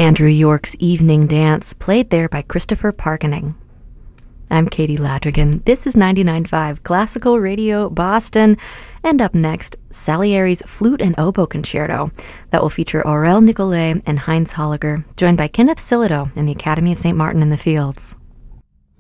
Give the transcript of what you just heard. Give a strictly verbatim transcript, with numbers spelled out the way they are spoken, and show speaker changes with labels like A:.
A: Andrew York's Evening Dance, played there by Christopher Parkening. I'm Katie Ladrigan. This is ninety-nine point five Classical Radio Boston. And up next, Salieri's Flute and Oboe Concerto that will feature Aurel Nicolai and Heinz Holliger, joined by Kenneth Sillito and the Academy of Saint Martin in the Fields.